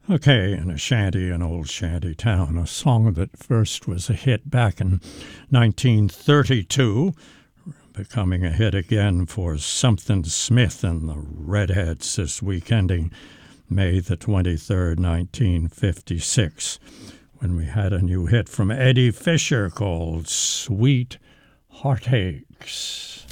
Okay, in a shanty, an old shanty town, a song that first was a hit back in 1932, becoming a hit again for Something Smith and the Redheads this week, ending May the 23rd, 1956, when we had a new hit from Eddie Fisher called Sweet Heartaches.